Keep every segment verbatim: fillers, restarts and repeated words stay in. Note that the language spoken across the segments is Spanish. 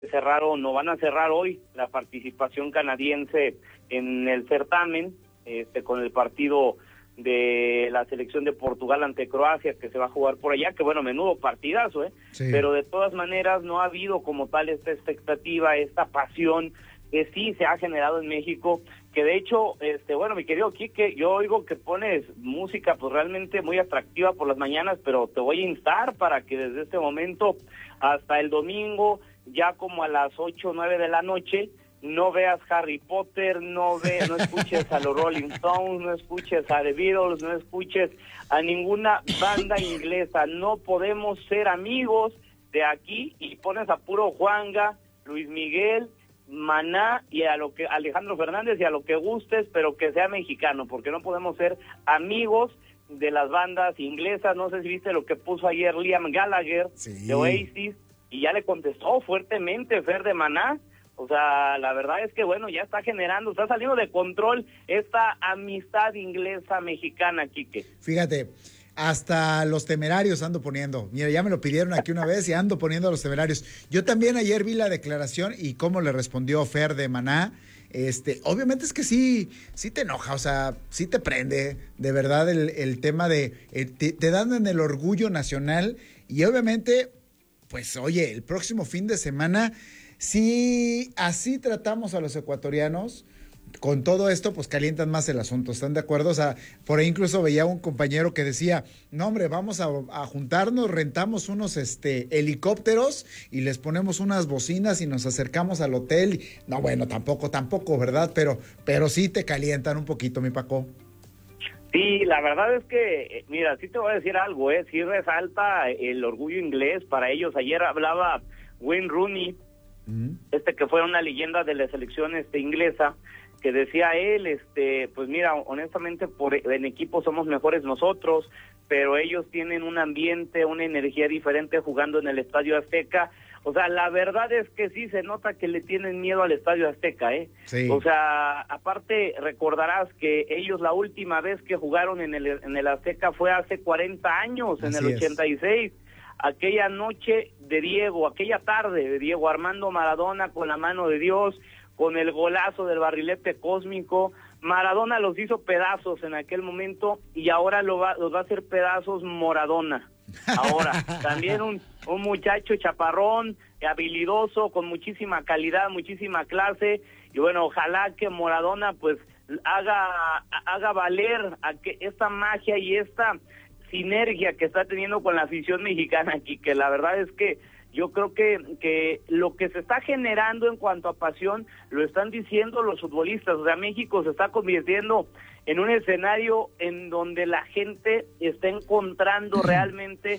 cerraron o van a cerrar hoy la participación canadiense en el certamen, este, con el partido de la selección de Portugal ante Croacia, que se va a jugar por allá, que bueno, menudo partidazo, ¿eh? Sí. Pero de todas maneras no ha habido como tal esta expectativa, esta pasión que sí se ha generado en México, que de hecho, este, bueno, mi querido Quique, yo oigo que pones música pues realmente muy atractiva por las mañanas, pero te voy a instar para que desde este momento hasta el domingo, ya como a las ocho o nueve de la noche, no veas Harry Potter, no ve, no escuches a los Rolling Stones, no escuches a The Beatles, no escuches a ninguna banda inglesa. No podemos ser amigos de aquí, y pones a puro Juanga, Luis Miguel, Maná y a lo que Alejandro Fernández y a lo que gustes, pero que sea mexicano, porque no podemos ser amigos de las bandas inglesas. No sé si viste lo que puso ayer Liam Gallagher, sí, de Oasis, y ya le contestó fuertemente Fer de Maná. O sea, la verdad es que, bueno, ya está generando, está saliendo de control esta amistad inglesa-mexicana, Quique. Fíjate, hasta los Temerarios ando poniendo. Mira, ya me lo pidieron aquí una vez y ando poniendo a los Temerarios. Yo también ayer vi la declaración y cómo le respondió Fer de Maná. Este, obviamente es que sí, sí te enoja, o sea, sí te prende, de verdad, el, el tema de, eh, te, te dan en el orgullo nacional, y obviamente, pues, oye, el próximo fin de semana, si así tratamos a los ecuatorianos, con todo esto, pues calientan más el asunto, ¿están de acuerdo? O sea, por ahí incluso veía un compañero que decía, no hombre, vamos a, a juntarnos, rentamos unos este helicópteros y les ponemos unas bocinas y nos acercamos al hotel. No, bueno, tampoco, tampoco, ¿verdad? Pero, pero sí te calientan un poquito, mi Paco. Sí, la verdad es que, mira, sí te voy a decir algo, ¿eh? Sí resalta el orgullo inglés para ellos. Ayer hablaba Wayne Rooney, uh-huh. este que fue una leyenda de la selección este, inglesa, que decía él, este, pues mira, honestamente por en equipo somos mejores nosotros, pero ellos tienen un ambiente, una energía diferente jugando en el Estadio Azteca. O sea, la verdad es que sí se nota que le tienen miedo al Estadio Azteca, ¿eh? Sí. O sea, aparte recordarás que ellos la última vez que jugaron en el en el Azteca fue hace cuarenta años, en Así el ochenta y seis. Es. Aquella noche de Diego, aquella tarde de Diego Armando Maradona con la mano de Dios, con el golazo del barrilete cósmico. Maradona los hizo pedazos en aquel momento y ahora lo va, los va a hacer pedazos Moradona. Ahora, también un, un muchacho chaparrón, habilidoso, con muchísima calidad, muchísima clase, y bueno, ojalá que Moradona pues haga, haga valer a que esta magia y esta sinergia que está teniendo con la afición mexicana aquí, que la verdad es que yo creo que, que lo que se está generando en cuanto a pasión lo están diciendo los futbolistas. O sea, México se está convirtiendo en un escenario en donde la gente está encontrando realmente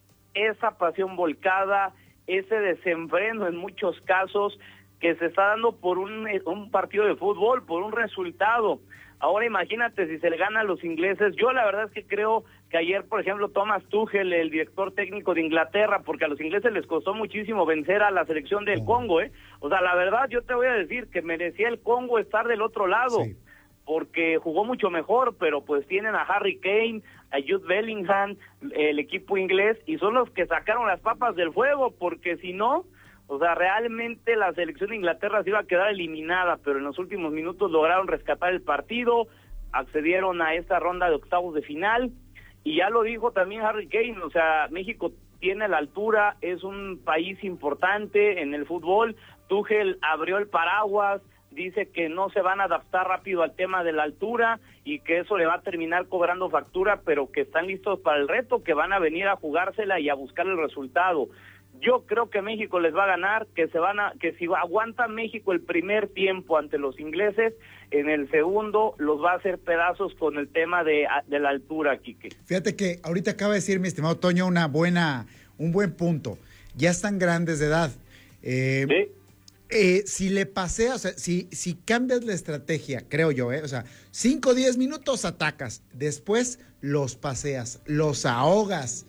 esa pasión volcada, ese desenfreno en muchos casos que se está dando por un, un partido de fútbol, por un resultado. Ahora imagínate si se le gana a los ingleses. Yo la verdad es que creo que ayer, por ejemplo, Thomas Tuchel, el director técnico de Inglaterra, porque a los ingleses les costó muchísimo vencer a la selección del Congo, ¿eh? O sea, la verdad yo te voy a decir que merecía el Congo estar del otro lado, sí, porque jugó mucho mejor, pero pues tienen a Harry Kane, a Jude Bellingham, el equipo inglés, y son los que sacaron las papas del fuego, porque si no, o sea, realmente la selección de Inglaterra se iba a quedar eliminada, pero en los últimos minutos lograron rescatar el partido, accedieron a esta ronda de octavos de final, y ya lo dijo también Harry Kane, o sea, México tiene la altura, es un país importante en el fútbol. Tuchel abrió el paraguas, dice que no se van a adaptar rápido al tema de la altura y que eso le va a terminar cobrando factura, pero que están listos para el reto, que van a venir a jugársela y a buscar el resultado. Yo creo que México les va a ganar, que se van a, que si aguanta México el primer tiempo ante los ingleses, en el segundo los va a hacer pedazos con el tema de, de la altura, Quique. Fíjate que ahorita acaba de decir mi estimado Toño una buena, un buen punto. Ya están grandes de edad. Eh, ¿Sí? Eh, si le paseas, o sea, si, si cambias la estrategia, creo yo, eh, o sea, cinco o diez minutos atacas, después los paseas, los ahogas,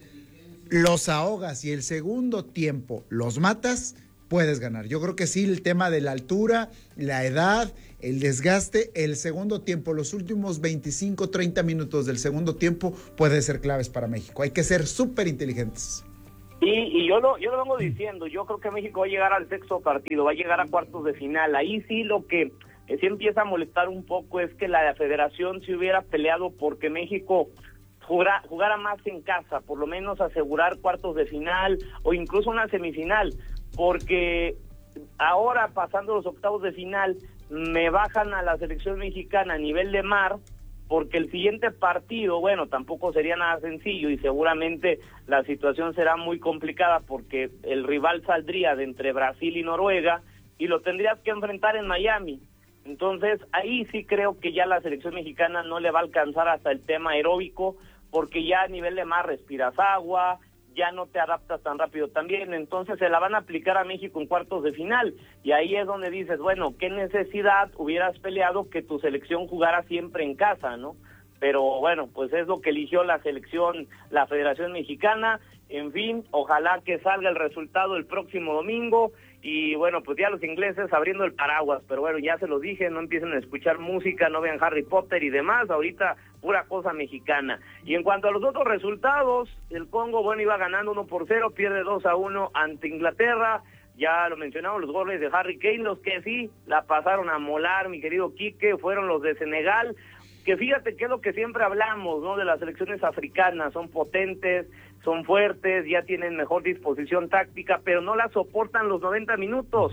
los ahogas y el segundo tiempo los matas, puedes ganar. Yo creo que sí, el tema de la altura, la edad, el desgaste, el segundo tiempo, los últimos veinticinco, treinta minutos del segundo tiempo puede ser claves para México. Hay que ser súper inteligentes. Y, y yo lo yo lo vengo diciendo, yo creo que México va a llegar al sexto partido, va a llegar a cuartos de final. Ahí sí lo que eh, sí empieza a molestar un poco es que la federación se hubiera peleado porque México jugara, jugara más en casa, por lo menos asegurar cuartos de final o incluso una semifinal, porque ahora pasando los octavos de final me bajan a la selección mexicana a nivel de mar, porque el siguiente partido, bueno, tampoco sería nada sencillo y seguramente la situación será muy complicada porque el rival saldría de entre Brasil y Noruega y lo tendrías que enfrentar en Miami. Entonces, ahí sí creo que ya la selección mexicana no le va a alcanzar hasta el tema aeróbico, porque ya a nivel de mar respiras agua, ya no te adaptas tan rápido también, entonces se la van a aplicar a México en cuartos de final, y ahí es donde dices, bueno, ¿qué necesidad hubieras peleado que tu selección jugara siempre en casa, no? Pero bueno, pues es lo que eligió la selección, la Federación Mexicana. En fin, ojalá que salga el resultado el próximo domingo, y bueno, pues ya los ingleses abriendo el paraguas, pero bueno, ya se los dije, no empiecen a escuchar música, no vean Harry Potter y demás, ahorita pura cosa mexicana. Y en cuanto a los otros resultados, el Congo, bueno, iba ganando uno por cero, pierde dos a uno ante Inglaterra. Ya lo mencionamos, los goles de Harry Kane, los que sí la pasaron a molar, mi querido Quique, fueron los de Senegal, que fíjate que es lo que siempre hablamos, ¿no? De las selecciones africanas, son potentes, son fuertes, ya tienen mejor disposición táctica, pero no la soportan los noventa minutos.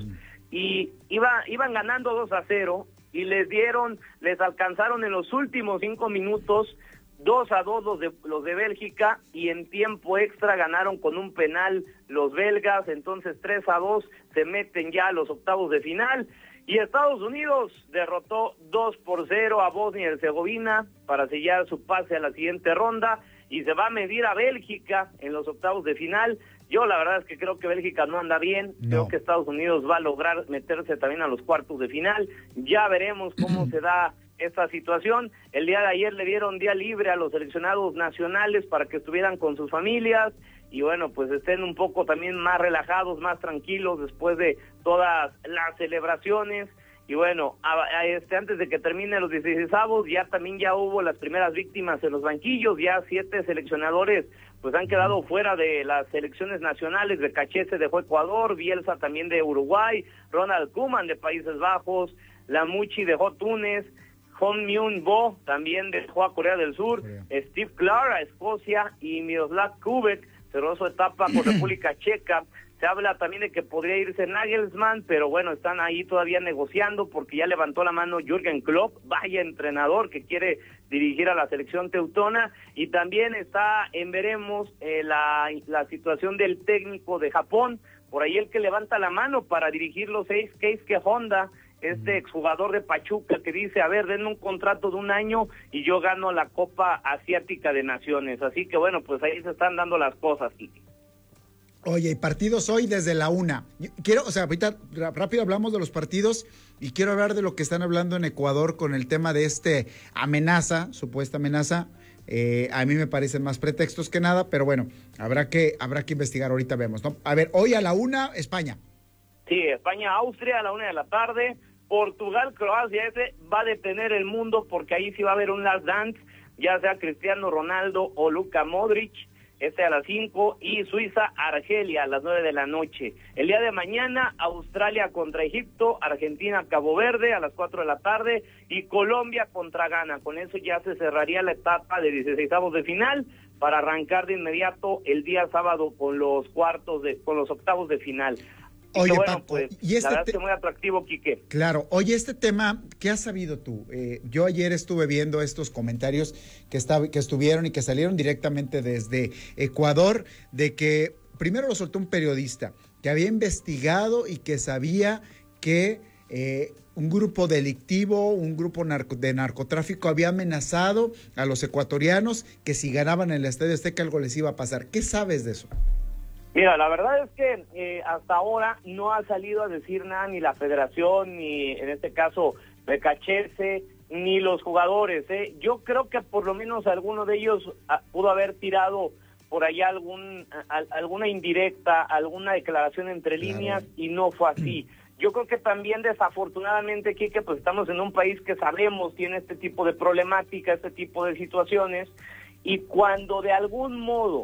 Y iba, iban ganando dos a cero y les dieron, les alcanzaron en los últimos cinco minutos dos a dos los de, los de Bélgica, y en tiempo extra ganaron con un penal los belgas, entonces tres a dos se meten ya a los octavos de final. Y Estados Unidos derrotó dos por cero a Bosnia y Herzegovina para sellar su pase a la siguiente ronda y se va a medir a Bélgica en los octavos de final. Yo la verdad es que creo que Bélgica no anda bien, no. Creo que Estados Unidos va a lograr meterse también a los cuartos de final. Ya veremos cómo se da esta situación. El día de ayer le dieron día libre a los seleccionados nacionales para que estuvieran con sus familias y bueno, pues estén un poco también más relajados, más tranquilos después de todas las celebraciones. Y bueno, a, a este antes de que termine los dieciseisavos, ya también ya hubo las primeras víctimas en los banquillos, ya siete seleccionadores pues han quedado fuera de las selecciones nacionales. Becachese se dejó Ecuador, Bielsa también de Uruguay, Ronald Koeman de Países Bajos, Lamucci dejó Túnez, Hong Myung-bo también dejó a Corea del Sur, Corea. Steve Clark a Escocia y Miroslav Kubek cerró su etapa con República Checa. Se habla también de que podría irse Nagelsmann, pero bueno, están ahí todavía negociando porque ya levantó la mano Jürgen Klopp, vaya entrenador que quiere dirigir a la selección teutona, y también está en veremos eh, la, la situación del técnico de Japón, por ahí el que levanta la mano para dirigir los seis Keisuke Honda, este exjugador de Pachuca que dice, a ver, denme un contrato de un año y yo gano la Copa Asiática de Naciones, así que bueno, pues ahí se están dando las cosas, Kiki. Oye, y partidos hoy desde la una. Quiero, o sea, ahorita rápido hablamos de los partidos y quiero hablar de lo que están hablando en Ecuador con el tema de este amenaza, supuesta amenaza. Eh, a mí me parecen más pretextos que nada, pero bueno, habrá que habrá que investigar, ahorita vemos, ¿no? A ver, hoy a la una, España. Sí, España-Austria a la una de la tarde. Portugal-Croacia, ese va a detener el mundo porque ahí sí va a haber un last dance, ya sea Cristiano Ronaldo o Luka Modric. Este a las cinco, y Suiza-Argelia a las nueve de la noche. El día de mañana, Australia contra Egipto, Argentina-Cabo Verde a las cuatro de la tarde, y Colombia contra Ghana. Con eso ya se cerraría la etapa de dieciseisavos de final, para arrancar de inmediato el día sábado con los cuartos de, con los octavos de final. Oye, bueno, Paco, pues, y este la verdad te... es que muy atractivo, Quique. Claro, oye, este tema, ¿qué has sabido tú? Eh, yo ayer estuve viendo estos comentarios que, está, que estuvieron y que salieron directamente desde Ecuador, de que primero lo soltó un periodista que había investigado y que sabía que eh, un grupo delictivo, un grupo narco, de narcotráfico había amenazado a los ecuatorianos que si ganaban en el Estadio Azteca algo les iba a pasar. ¿Qué sabes de eso? Mira, la verdad es que eh, hasta ahora no ha salido a decir nada ni la federación, ni en este caso Becachese, ni los jugadores. ¿eh? Yo creo que por lo menos alguno de ellos a, pudo haber tirado por allá algún a, alguna indirecta, alguna declaración entre claro. líneas, y no fue así. Yo creo que también desafortunadamente, Quique, pues estamos en un país que sabemos tiene este tipo de problemática, este tipo de situaciones, y cuando de algún modo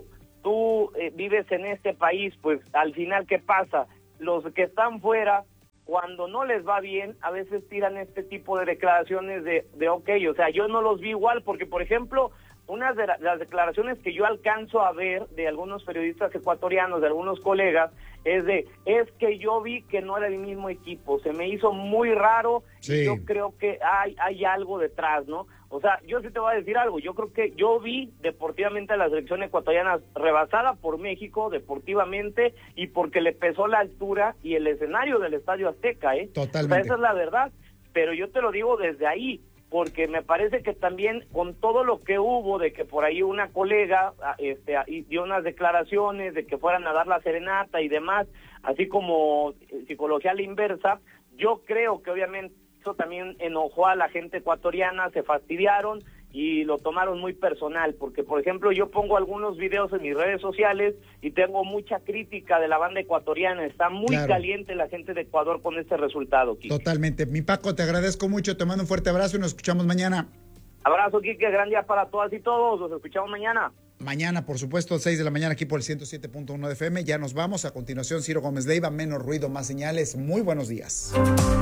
tú eh, vives en este país, pues al final, ¿qué pasa? Los que están fuera, cuando no les va bien, a veces tiran este tipo de declaraciones de, de ok, o sea, yo no los vi igual, porque por ejemplo, una de las declaraciones que yo alcanzo a ver de algunos periodistas ecuatorianos, de algunos colegas, es de, es que yo vi que no era el mismo equipo, se me hizo muy raro, sí. Y yo creo que hay, hay algo detrás, ¿no? O sea, yo sí te voy a decir algo, yo creo que yo vi deportivamente a la selección ecuatoriana rebasada por México, deportivamente, y porque le pesó la altura y el escenario del Estadio Azteca, ¿eh? Totalmente. O sea, esa es la verdad, pero yo te lo digo desde ahí, porque me parece que también con todo lo que hubo de que por ahí una colega este, dio unas declaraciones de que fueran a dar la serenata y demás, así como psicología a la inversa, yo creo que obviamente eso también enojó a la gente ecuatoriana, se fastidiaron y lo tomaron muy personal, porque por ejemplo yo pongo algunos videos en mis redes sociales y tengo mucha crítica de la banda ecuatoriana, está muy claro. caliente la gente de Ecuador con este resultado, Quique. Totalmente, mi Paco, te agradezco mucho, te mando un fuerte abrazo y nos escuchamos mañana. Abrazo, Quique, gran día para todas y todos, nos escuchamos mañana. Mañana, por supuesto, seis de la mañana aquí por el ciento siete punto uno de F M, ya nos vamos, a continuación Ciro Gómez Leiva, menos ruido, más señales, muy buenos días.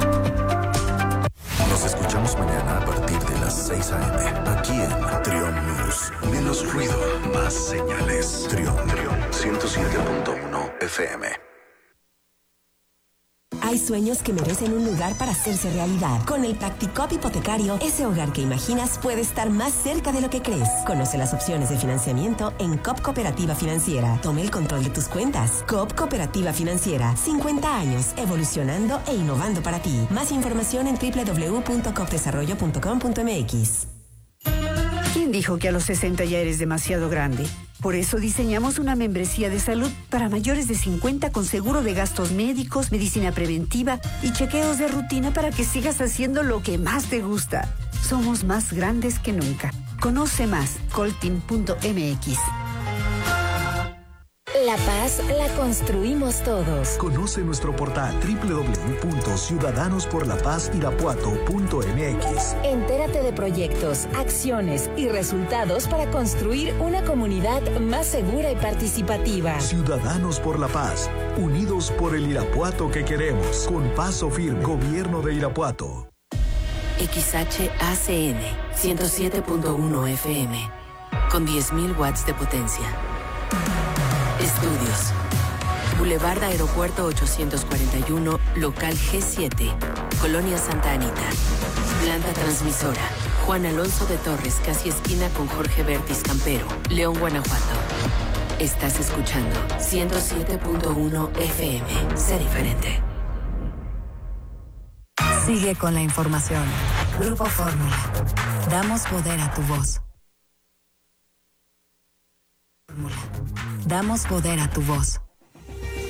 Nos escuchamos mañana a partir de las seis a eme aquí en Trión News. Menos ruido, más señales. Trión, Trión, ciento siete punto uno F M. Hay sueños que merecen un lugar para hacerse realidad. Con el Practicop hipotecario, ese hogar que imaginas puede estar más cerca de lo que crees. Conoce las opciones de financiamiento en C O P Cooperativa Financiera. Tome el control de tus cuentas. C O P Cooperativa Financiera. cincuenta años, evolucionando e innovando para ti. Más información en doble u doble u doble u punto cop desarrollo punto com punto eme equis. ¿Quién dijo que a los sesenta ya eres demasiado grande? Por eso diseñamos una membresía de salud para mayores de cincuenta con seguro de gastos médicos, medicina preventiva y chequeos de rutina para que sigas haciendo lo que más te gusta. Somos más grandes que nunca. Conoce más, coltin punto eme equis. La paz la construimos todos. Conoce nuestro portal doble u doble u doble u punto ciudadanos por la paz irapuato punto eme equis. Entérate de proyectos, acciones y resultados para construir una comunidad más segura y participativa. Ciudadanos por la paz, unidos por el Irapuato que queremos. Con paso firme, Gobierno de Irapuato. X H A C N ciento siete punto uno F M con diez mil watts de potencia. Estudios. Boulevard Aeropuerto ochocientos cuarenta y uno, local G siete, Colonia Santa Anita. Planta transmisora. Juan Alonso de Torres, casi esquina con Jorge Bertis Campero, León, Guanajuato. Estás escuchando ciento siete punto uno F M. Sé diferente. Sigue con la información. Grupo Fórmula. Damos poder a tu voz. Damos poder a tu voz.